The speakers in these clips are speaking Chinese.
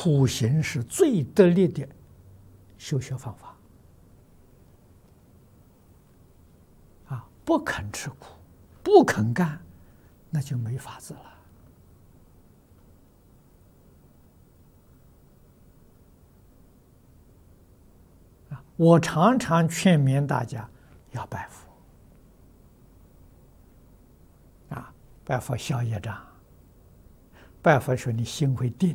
苦行是最得力的修学方法啊！不肯吃苦，不肯干，那就没法子了。我常常劝勉大家要拜佛啊，拜佛消业障，拜佛说你心会定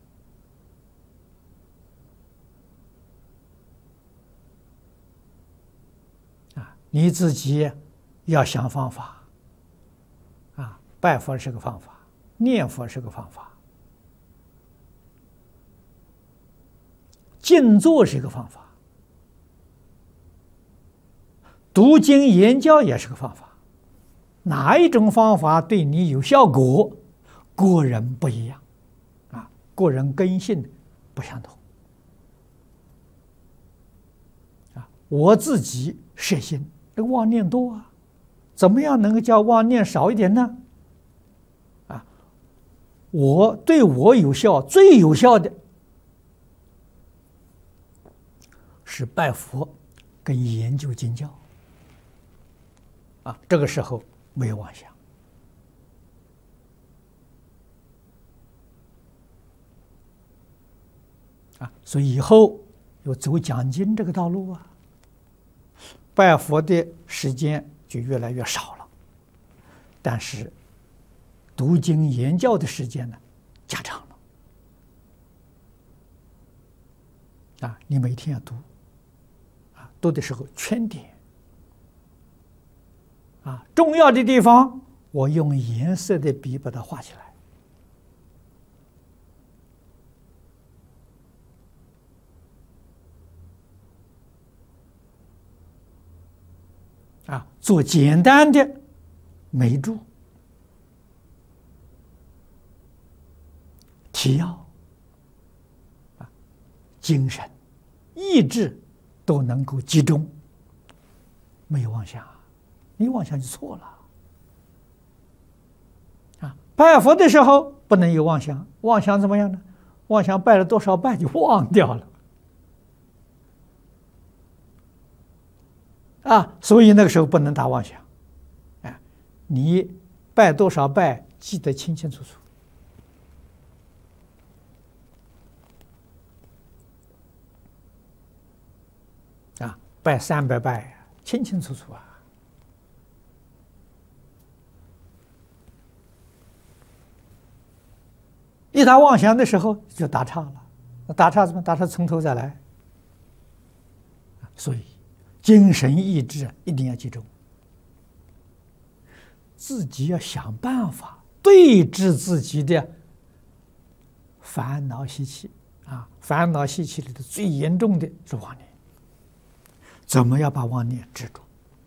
啊，你自己要想方法啊，拜佛是个方法，念佛是个方法，静坐是一个方法。读经研教也是个方法，哪一种方法对你有效果，个人不一样，啊，个人根性不相同，啊，我自己摄心，这个妄念多啊，怎么样能够叫妄念少一点呢？啊，我对我有效，最有效的是拜佛跟研究经教。啊，这个时候没有妄想啊，所以以后有走讲经这个道路啊，拜佛的时间就越来越少了，但是读经研教的时间呢加长了啊，你每天要读啊，读的时候圈点。啊，重要的地方，我用颜色的笔把它画起来。啊，做简单的眉注、提要，啊，精神、意志都能够集中，没有妄想。你妄想就错了啊！拜佛的时候不能有妄想，妄想怎么样呢？妄想拜了多少拜就忘掉了啊！所以那个时候不能打妄想，啊，你拜多少拜记得清清楚楚啊！拜300拜，清清楚楚啊！一打妄想的时候就打岔了，打岔怎么？打岔从头再来。所以精神意志一定要集中，自己要想办法对治自己的烦恼习气啊！烦恼习气里的最严重的是妄念，怎么样把妄念制住？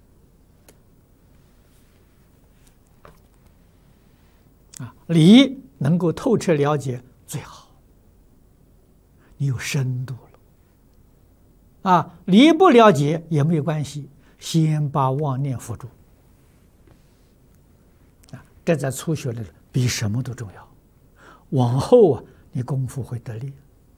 啊，理能够透彻了解最好，你有深度了啊！理不了解也没有关系，先把妄念扶住啊！这在初学里比什么都重要。往后啊，你功夫会得力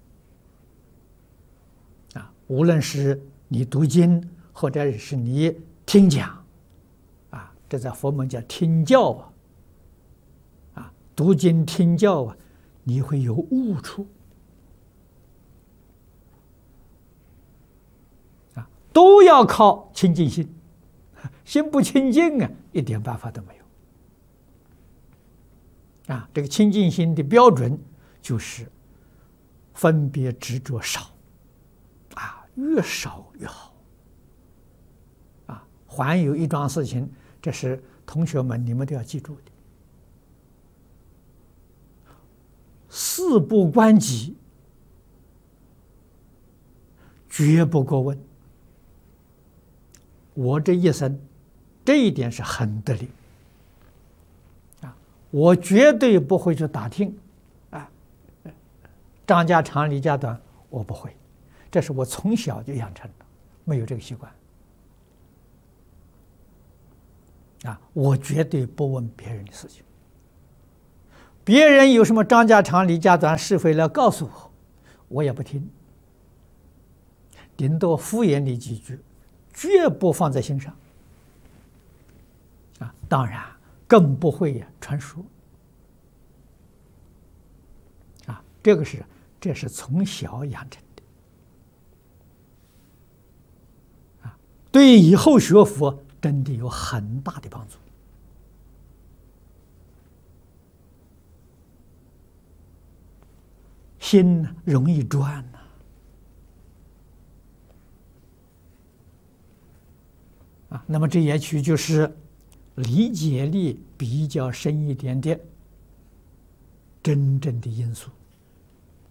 啊！无论是你读经，或者是你听讲啊，这在佛门叫听教啊。读经听教啊，你会有悟处啊，都要靠清净心，心不清净啊，一点办法都没有啊。这个清净心的标准就是分别执着少啊，越少越好啊。还有一桩事情，这是同学们你们都要记住的。事不关己，绝不过问。我这一生，这一点是很得力啊！我绝对不会去打听啊，张家长李家短，我不会，这是我从小就养成的，没有这个习惯啊！我绝对不问别人的事情。别人有什么张家长李家短是非来告诉我， 我也不听，顶多敷衍你几句，绝不放在心上。当然更不会传说。这是从小养成的，对以后学佛真的有很大的帮助。心容易转呐，那么这也许就是理解力比较深一点点真正的因素。